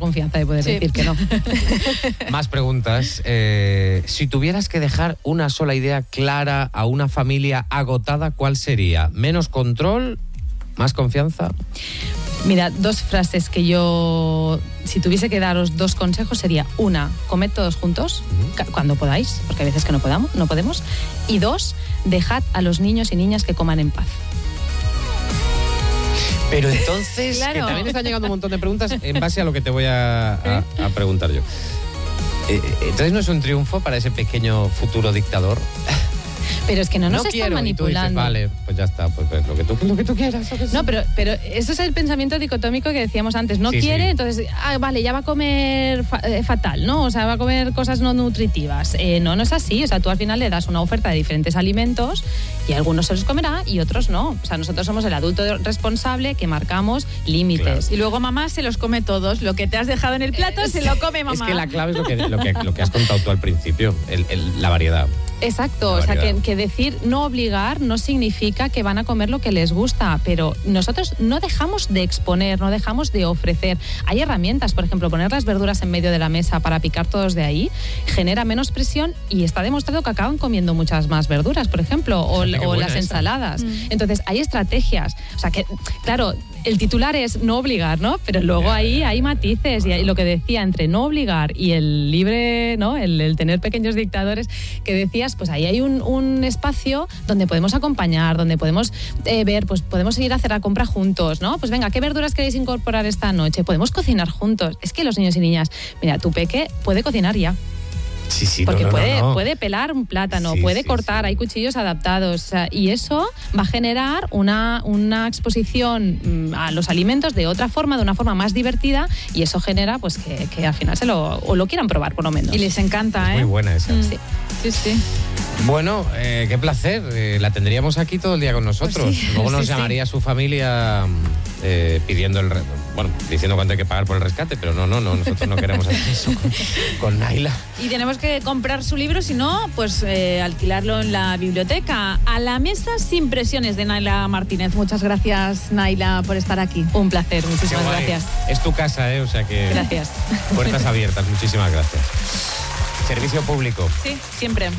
confianza de poder decir que no. Más preguntas. Si tuvieras que dejar una sola idea clara a una familia agotada, ¿cuál sería? ¿Menos control? ¿Más confianza? Mira, 2 frases que yo, si tuviese que daros 2 consejos, sería: 1, comed todos juntos, cuando podáis, porque a veces que no podemos. Y 2, dejad a los niños y niñas que coman en paz. Pero entonces, Claro. que también están llegando un montón de preguntas en base a lo que te voy a preguntar yo. Entonces, ¿no es un triunfo para ese pequeño futuro dictador? Pero es que no nos están quiero, manipulando. Y tú dices, vale, pues ya está, pues lo que tú quieras. No, pero eso es el pensamiento dicotómico que decíamos antes. No quiere, sí. Entonces, vale, ya va a comer fatal, ¿no? O sea, va a comer cosas no nutritivas. No es así. O sea, tú al final le das una oferta de diferentes alimentos y algunos se los comerá y otros no. O sea, nosotros somos el adulto responsable que marcamos límites. Claro. Y luego mamá se los come todos. Lo que te has dejado en el plato se lo come mamá. Es que la clave es lo que has contado tú al principio, la variedad. Exacto, o sea, que decir no obligar no significa que van a comer lo que les gusta, pero nosotros no dejamos de exponer, no dejamos de ofrecer. Hay herramientas, por ejemplo, poner las verduras en medio de la mesa para picar todos de ahí, genera menos presión y está demostrado que acaban comiendo muchas más verduras, por ejemplo, o las ensaladas. Entonces, hay estrategias. O sea, que, claro, el titular es no obligar, ¿no? Pero luego ahí hay matices y lo que decía entre no obligar y el libre, ¿no? El tener pequeños dictadores que decías, pues ahí hay un espacio donde podemos acompañar, donde podemos ver, pues podemos ir a hacer la compra juntos, ¿no? Pues venga, ¿qué verduras queréis incorporar esta noche? Podemos cocinar juntos. Es que los niños y niñas, mira, tu peque puede cocinar ya. Sí, porque puede pelar un plátano, puede cortar, hay cuchillos adaptados, o sea, y eso va a generar una exposición a los alimentos de otra forma, de una forma más divertida, y eso genera pues que al final lo quieran probar por lo menos. Y les encanta, Muy buena esa. Sí. Bueno, qué placer. La tendríamos aquí todo el día con nosotros. Pues sí. Luego nos llamaría su familia pidiendo diciendo cuánto hay que pagar por el rescate, pero no, nosotros no queremos hacer eso con Naila. Y tenemos que comprar su libro, si no, pues alquilarlo en la biblioteca. A la mesa sin presiones, de Naila Martínez. Muchas gracias, Naila, por estar aquí. Un placer, muchísimas gracias. Es tu casa, o sea que... Gracias. Puertas abiertas, muchísimas gracias. Servicio público. Sí, siempre.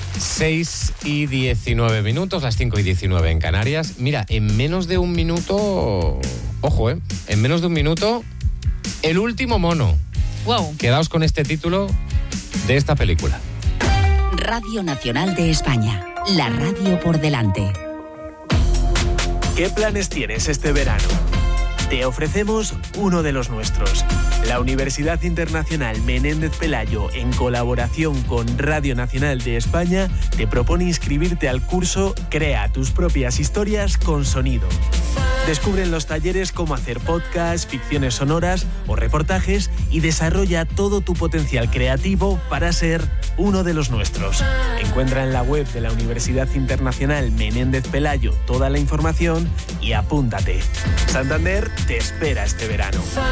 6:19 minutos, las 5:19 en Canarias. Mira, en menos de un minuto... Ojo, en menos de un minuto, El último mono. Wow. Quedaos con este título de esta película. Radio Nacional de España. La radio por delante. ¿Qué planes tienes este verano? Te ofrecemos uno de los nuestros. La Universidad Internacional Menéndez Pelayo, en colaboración con Radio Nacional de España, te propone inscribirte al curso Crea tus propias historias con sonido. Descubre en los talleres cómo hacer podcasts, ficciones sonoras o reportajes y desarrolla todo tu potencial creativo para ser uno de los nuestros. Encuentra en la web de la Universidad Internacional Menéndez Pelayo toda la información y apúntate. Santander te espera este verano.